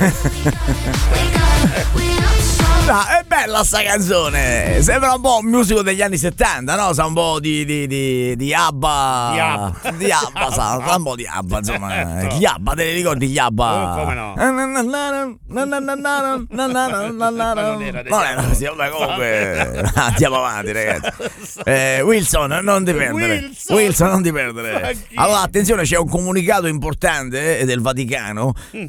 No, è bella sta canzone. Sembra un po' un musico degli anni 70, no? Sa un po' di ABBA. Di ABBA, sa un po' di ABBA, insomma. Gli ABBA, te li ricordi gli ABBA? Come no? Non era così, vabbè, comunque andiamo avanti, ragazzi. Wilson, non ti perdere. Wilson, non ti perdere. Allora, attenzione, c'è un comunicato importante del Vaticano.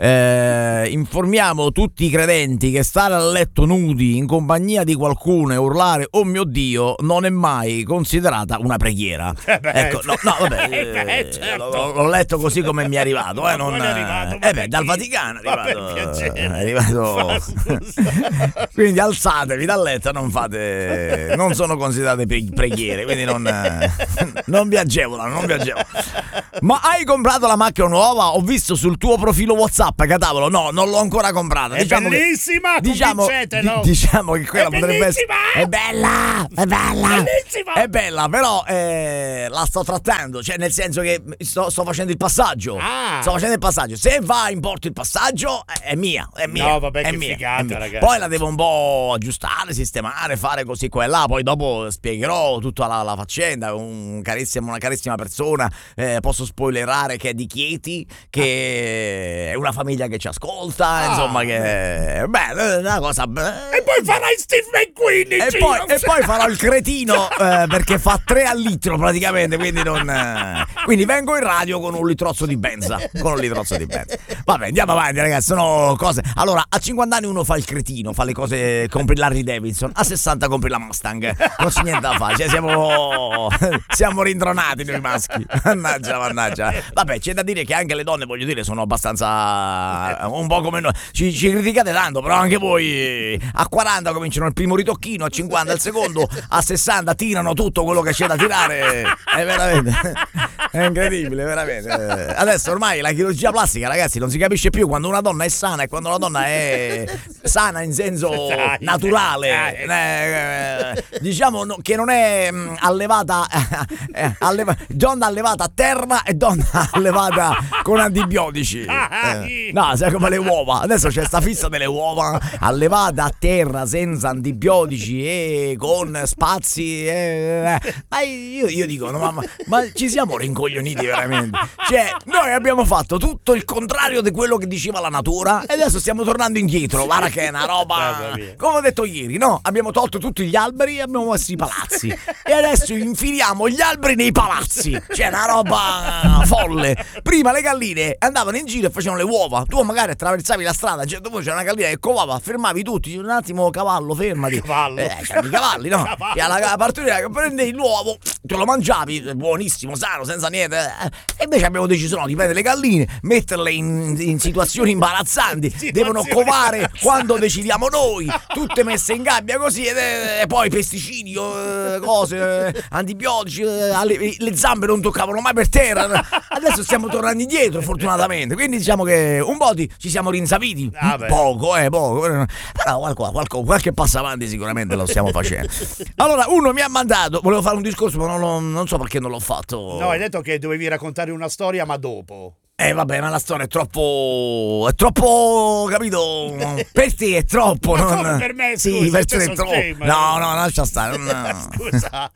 Informiamo tutti i credenti che stare a letto nudi in compagnia di qualcuno e urlare "oh mio Dio" non è mai considerata una preghiera. Ecco, no, vabbè, certo. l'ho letto così come mi è arrivato, non è arrivato, dal Vaticano è è arrivato. Quindi alzatevi dal letto, non sono considerate preghiere, quindi non vi agevolano, Ma hai comprato la macchina nuova? Ho visto sul tuo profilo WhatsApp, Catavolo. No, non l'ho ancora comprata. È bellissima, convincete, no? Diciamo che quella potrebbe essere. È bella! Bellissima! È bella, però la sto trattando, cioè nel senso che sto facendo il passaggio. Sto facendo il passaggio. Se va in porto il passaggio, è mia. No, vabbè, è che mia, figata, ragazzi. Poi la devo un po' aggiustare, sistemare, fare così qua e là. Poi dopo spiegherò tutta la faccenda. Una carissima persona. Posso spoilerare che è di Chieti, che è una famiglia che ci ascolta. Insomma, che è bella, una cosa. E poi farai Steve McQueen e poi farò il cretino perché fa 3 al litro praticamente, quindi vengo in radio con un litrozzo di benza. Vabbè, andiamo avanti, ragazzi, sono cose. Allora, a 50 anni uno fa il cretino, fa le cose, compri l'Harley Davidson, a 60 compri la Mustang, non c'è niente da fare, cioè siamo rintronati noi maschi. Mannaggia. Vabbè, c'è da dire che anche le donne, voglio dire, sono abbastanza un po' come noi. Ci criticate tanto, però anche voi a 40 cominciano il primo ritocchino, a 50 il secondo, a 60 tirano tutto quello che c'è da tirare. È veramente è incredibile, veramente. Adesso ormai la chirurgia plastica, ragazzi, non si capisce più quando una donna è sana e quando una donna è sana in senso naturale. Diciamo che non è allevata donna allevata a terra e donna allevata con antibiotici. No, sai, come le uova. Adesso c'è sta fissa delle uova allevate a terra senza antibiotici e con spazi. Ma io dico, no, ma ci siamo rincoglioniti veramente. Cioè, noi abbiamo fatto tutto il contrario di quello che diceva la natura e adesso stiamo tornando indietro. Guarda che è una roba. Come ho detto ieri, no? Abbiamo tolto tutti gli alberi e abbiamo messo i palazzi. E adesso infiliamo gli alberi nei palazzi. Cioè, una roba folle. Prima le galline andavano in giro e facevano le uova. Tu magari attraversavi la strada, a un certo punto c'era una gallina che covava, fermavi tutti, un attimo, cavallo, fermati. C'erano i cavalli, no? E alla partoriera che prendevi l'uovo, te lo mangiavi, buonissimo, sano, senza niente. E invece abbiamo deciso di prendere le galline, metterle in situazioni imbarazzanti. Devono covare quando decidiamo noi, tutte messe in gabbia così, e poi pesticidi, cose, antibiotici, le zampe non toccavano mai per terra. Adesso stiamo tornando indietro, fortunatamente. Quindi diciamo che un po' ci siamo rinsaviti. Poco. Però qualche passo avanti sicuramente lo stiamo facendo. Allora, uno mi ha mandato, volevo fare un discorso, ma non so perché non l'ho fatto. No, hai detto che dovevi raccontare una storia, ma dopo. Vabbè, ma la storia è troppo, capito? Per te è troppo, ma non come per me, scusa, sì, per te è troppo. Scema, no, lascia stare. Scusa.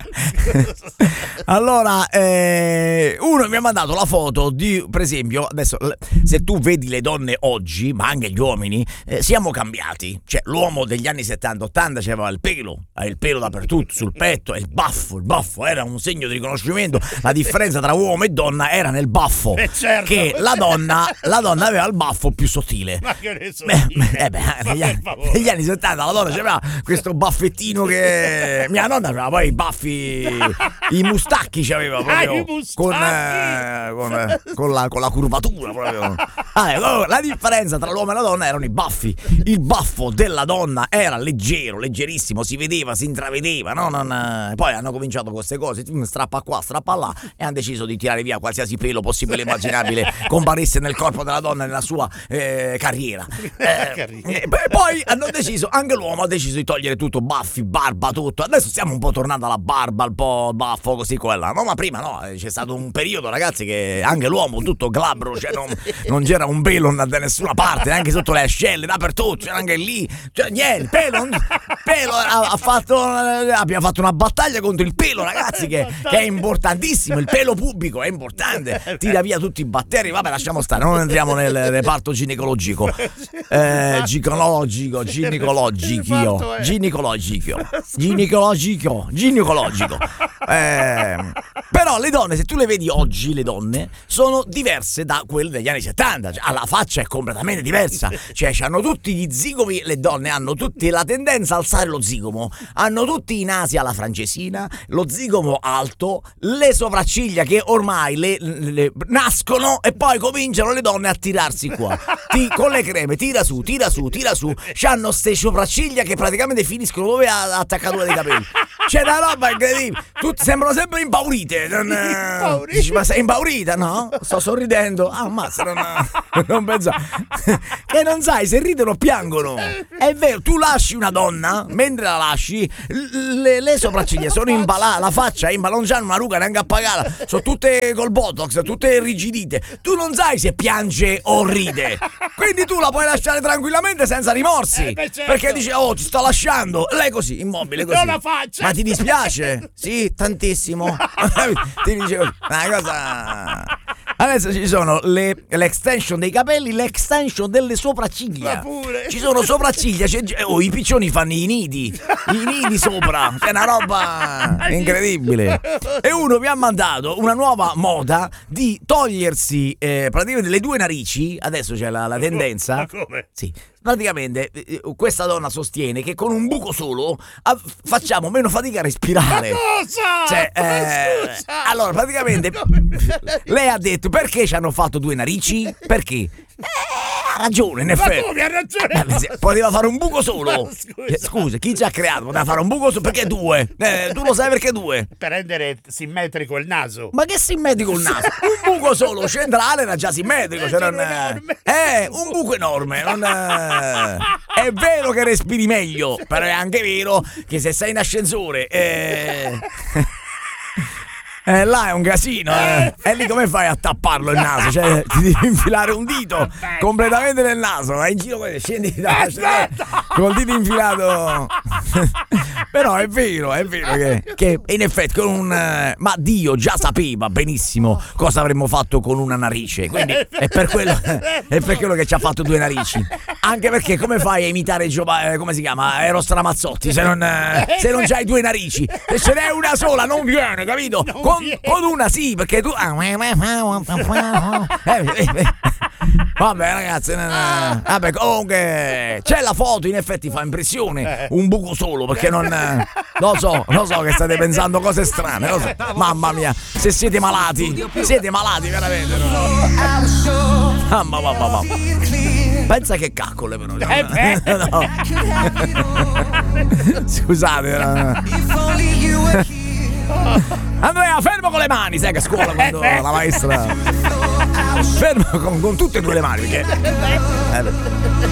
Allora, uno mi ha mandato la foto di, per esempio, adesso se tu vedi le donne oggi, ma anche gli uomini, siamo cambiati. Cioè, l'uomo degli anni 70-80 c'aveva il pelo dappertutto, sul petto, e il baffo era un segno di riconoscimento. La differenza tra uomo e donna era nel baffo. Certo. Che la donna aveva il baffo più sottile. Ma che ne so negli anni 70 la donna aveva questo baffettino che mia nonna aveva poi i baffi, i mustacchi c'aveva proprio con la curvatura proprio. La differenza tra l'uomo e la donna erano i baffi. Il baffo della donna era leggerissimo, si vedeva, si intravedeva, no? Poi hanno cominciato con queste cose, strappa qua, strappa là, e hanno deciso di tirare via qualsiasi pelo possibile e immaginabile comparisse nel corpo della donna nella sua carriera. Poi hanno deciso, anche l'uomo ha deciso di togliere tutto, baffi, barba, tutto. Adesso stiamo un po' tornando alla barba, un po' baffo, così quella. No, ma prima no, c'è stato un periodo, ragazzi, che anche l'uomo tutto glabro, cioè non c'era un pelo da nessuna parte, neanche sotto le ascelle, dappertutto, c'era anche lì, cioè niente, pelo abbiamo fatto una battaglia contro il pelo, ragazzi, che è importantissimo, il pelo pubblico è importante, tira via tutti i batteri. Vabbè, lasciamo stare, non entriamo nel reparto ginecologico. Ginecologico. Però le donne, se tu le vedi oggi, le donne sono diverse da quelle degli anni 70, cioè, la faccia è completamente diversa, cioè hanno tutti gli zigomi, le donne hanno tutti la tendenza a alzare lo zigomo, hanno tutti i nasi alla francesina, lo zigomo alto, le sopracciglia che ormai le nascono e poi cominciano le donne a tirarsi qua, con le creme, tira su, c'hanno ste sopracciglia che praticamente finiscono dove ha attaccato dei capelli. C'è una roba incredibile, tutti sembrano sempre impaurite. Dici, ma sei impaurita? No? Sto sorridendo. Ah, ammazza, non penso. Che non sai se ridono o piangono. È vero, tu lasci una donna, mentre la lasci, le sopracciglia sono imballate, la faccia è imballata, non c'hanno una ruga neanche appagata, sono tutte col botox, tutte irrigidite. Tu non sai se piange o ride. Quindi tu la puoi lasciare tranquillamente senza rimorsi. Certo. Perché dici, oh, ti sto lasciando. Lei così, immobile così. Non la faccia. Ma ti dispiace? Sì, tantissimo. Ti dicevo una cosa. Adesso ci sono l'extension dei capelli, l'extension delle sopracciglia. Ma pure. Ci sono sopracciglia, i piccioni fanno i nidi sopra. È una roba incredibile. E uno mi ha mandato una nuova moda di togliersi praticamente le due narici. Adesso c'è la tendenza. Ma come? Sì. Praticamente questa donna sostiene che con un buco solo facciamo meno fatica a respirare. Ma cosa? Cioè, Scusa. allora praticamente lei ha detto, perché ci hanno fatto due narici? Perché? Ha ragione, in effetti. Ma come ha ragione? Poteva fare un buco solo. Scusa. Scusa, chi ci ha creato? Poteva fare un buco solo. Perché due? Tu lo sai perché due? Per rendere simmetrico il naso. Ma che simmetrico il naso? Un buco solo centrale era già simmetrico. Cioè un buco enorme. È vero che respiri meglio, però è anche vero che se sei in ascensore là è un casino, E lì come fai a tapparlo il naso? Cioè ti devi infilare un dito completamente nel naso, vai in giro, scendi col dito infilato. Però è vero che in effetti ma Dio già sapeva benissimo cosa avremmo fatto con una narice, quindi è per quello che ci ha fatto due narici. Anche perché come fai a imitare come si chiama? Eros Ramazzotti se non c'hai due narici? Se ce n'è una sola non viene, capito? Con una sì, perché tu vabbè ragazzi, vabbè, comunque c'è la foto, in effetti fa impressione un buco solo, perché non lo so che state pensando cose strane, lo so. Mamma mia, se siete malati veramente, no? Mamma. Pensa che caccole però. No. Scusate, Andrea, fermo con le mani, sai che a scuola quando la maestra fermo con tutte e due le mani, perché